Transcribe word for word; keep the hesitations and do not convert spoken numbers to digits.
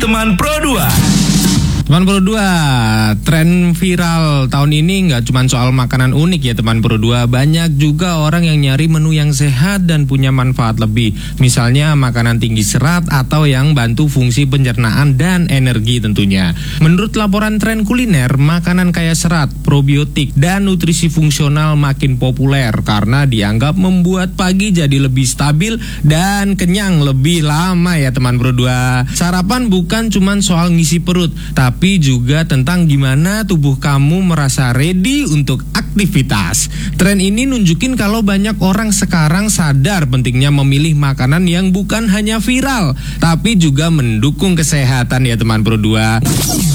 Teman Pro dua. Teman Pro dua, tren viral tahun ini nggak cuma soal makanan unik ya teman Pro dua. Banyak juga orang yang nyari menu yang sehat dan punya manfaat lebih. Misalnya makanan tinggi serat atau yang bantu fungsi pencernaan dan energi tentunya. Menurut laporan tren kuliner, makanan kaya serat, probiotik, dan nutrisi fungsional makin populer karena dianggap membuat pagi jadi lebih stabil dan kenyang lebih lama ya teman Pro dua. Sarapan bukan cuma soal ngisi perut, tapi tapi juga tentang gimana tubuh kamu merasa ready untuk aktivitas. Tren ini nunjukin kalau banyak orang sekarang sadar pentingnya memilih makanan yang bukan hanya viral, tapi juga mendukung kesehatan ya teman Pro dua.